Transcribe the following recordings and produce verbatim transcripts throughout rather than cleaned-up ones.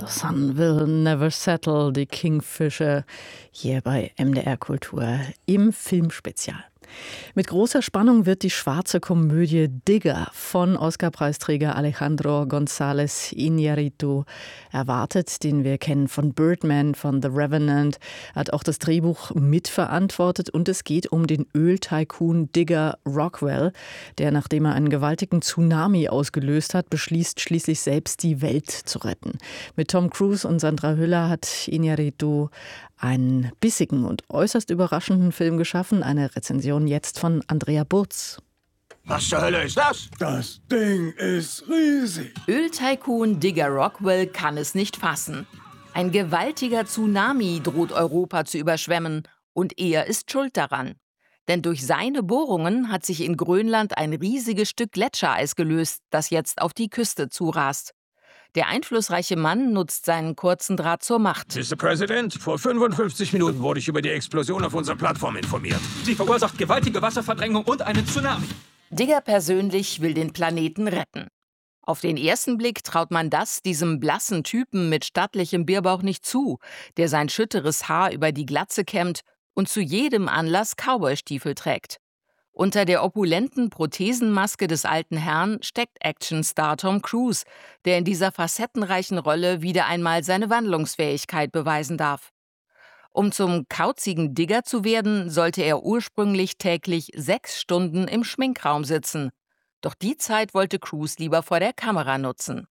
The Sun Will Never Settle, die Kingfisher, hier bei M D R Kultur im Filmspezial. Mit großer Spannung wird die schwarze Komödie Digger von Oscar-Preisträger Alejandro González Iñárritu erwartet, den wir kennen von Birdman, von The Revenant. Er hat auch das Drehbuch mitverantwortet und es geht um den Öltycoon Digger Rockwell, der, nachdem er einen gewaltigen Tsunami ausgelöst hat, beschließt, schließlich selbst die Welt zu retten. Mit Tom Cruise und Sandra Hüller hat Iñárritu einen bissigen und äußerst überraschenden Film geschaffen. Eine Rezension jetzt von Andrea Burz. Was zur Hölle ist das? Das Ding ist riesig. Öltycoon Digger Rockwell kann es nicht fassen. Ein gewaltiger Tsunami droht Europa zu überschwemmen und er ist schuld daran. Denn durch seine Bohrungen hat sich in Grönland ein riesiges Stück Gletschereis gelöst, das jetzt auf die Küste zurast. Der einflussreiche Mann nutzt seinen kurzen Draht zur Macht. Mister President, vor fünfundfünfzig Minuten wurde ich über die Explosion auf unserer Plattform informiert. Sie verursacht gewaltige Wasserverdrängung und einen Tsunami. Digger persönlich will den Planeten retten. Auf den ersten Blick traut man das diesem blassen Typen mit stattlichem Bierbauch nicht zu, der sein schütteres Haar über die Glatze kämmt und zu jedem Anlass Cowboystiefel trägt. Unter der opulenten Prothesenmaske des alten Herrn steckt Actionstar Tom Cruise, der in dieser facettenreichen Rolle wieder einmal seine Wandlungsfähigkeit beweisen darf. Um zum kauzigen Digger zu werden, sollte er ursprünglich täglich sechs Stunden im Schminkraum sitzen. Doch die Zeit wollte Cruise lieber vor der Kamera nutzen.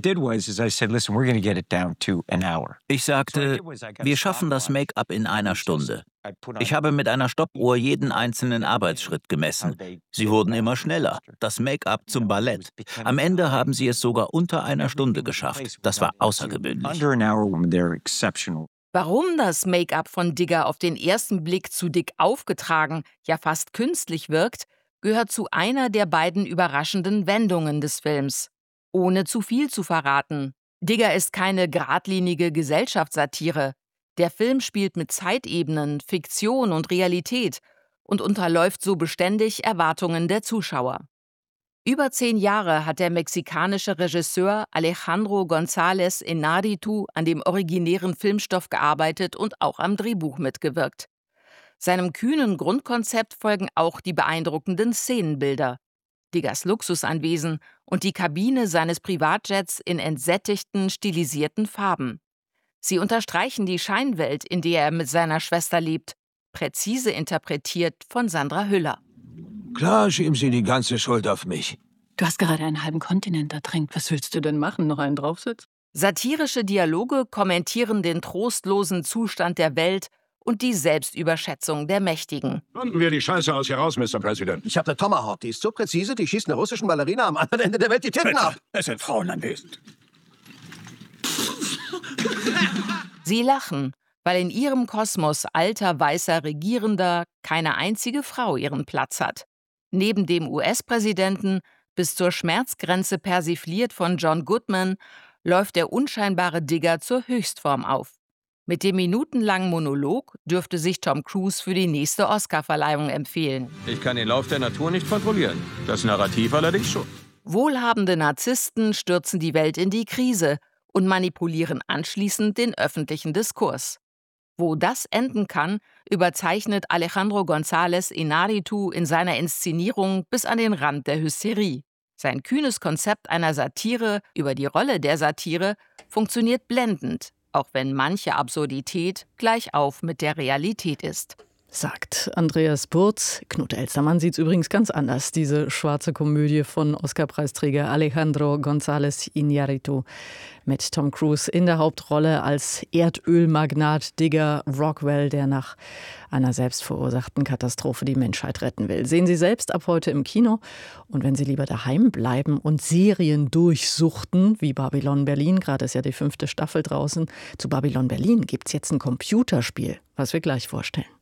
Ich sagte, wir schaffen das Make-up in einer Stunde. Ich habe mit einer Stoppuhr jeden einzelnen Arbeitsschritt gemessen. Sie wurden immer schneller. Das Make-up zum Ballett. Am Ende haben sie es sogar unter einer Stunde geschafft. Das war außergewöhnlich. Warum das Make-up von Digger auf den ersten Blick zu dick aufgetragen, ja fast künstlich wirkt, gehört zu einer der beiden überraschenden Wendungen des Films. Ohne zu viel zu verraten. Digger ist keine geradlinige Gesellschaftssatire. Der Film spielt mit Zeitebenen, Fiktion und Realität und unterläuft so beständig Erwartungen der Zuschauer. Über zehn Jahre hat der mexikanische Regisseur Alejandro González Iñárritu an dem originären Filmstoff gearbeitet und auch am Drehbuch mitgewirkt. Seinem kühnen Grundkonzept folgen auch die beeindruckenden Szenenbilder. Diggers Luxusanwesen und die Kabine seines Privatjets in entsättigten, stilisierten Farben. Sie unterstreichen die Scheinwelt, in der er mit seiner Schwester lebt, präzise interpretiert von Sandra Hüller. Klar schieben Sie die ganze Schuld auf mich. Du hast gerade einen halben Kontinent ertränkt. Was willst du denn machen? Noch einen draufsitzen? Satirische Dialoge kommentieren den trostlosen Zustand der Welt und die Selbstüberschätzung der Mächtigen. Finden wir die Scheiße aus hier raus, Mister President. Ich habe eine Tomahawk, die ist so präzise, die schießt einer russischen Ballerina am anderen Ende der Welt die Titten ab. Es sind Frauen anwesend. Sie lachen, weil in ihrem Kosmos alter, weißer Regierender keine einzige Frau ihren Platz hat. Neben dem U S-Präsidenten, bis zur Schmerzgrenze persifliert von John Goodman, läuft der unscheinbare Digger zur Höchstform auf. Mit dem minutenlangen Monolog dürfte sich Tom Cruise für die nächste Oscarverleihung empfehlen. Ich kann den Lauf der Natur nicht kontrollieren. Das Narrativ allerdings schon. Wohlhabende Narzissten stürzen die Welt in die Krise und manipulieren anschließend den öffentlichen Diskurs. Wo das enden kann, überzeichnet Alejandro González Iñárritu in seiner Inszenierung bis an den Rand der Hysterie. Sein kühnes Konzept einer Satire über die Rolle der Satire funktioniert blendend, auch wenn manche Absurdität gleich auf mit der Realität ist. Sagt Andreas Burz. Knut Elstermann sieht es übrigens ganz anders. Diese schwarze Komödie von Oscar-Preisträger Alejandro González Iñárritu mit Tom Cruise in der Hauptrolle als Erdölmagnat Digger Rockwell, der nach einer selbstverursachten Katastrophe die Menschheit retten will. Sehen Sie selbst ab heute im Kino. Und wenn Sie lieber daheim bleiben und Serien durchsuchten, wie Babylon Berlin, gerade ist ja die fünfte Staffel draußen, zu Babylon Berlin gibt es jetzt ein Computerspiel, was wir gleich vorstellen.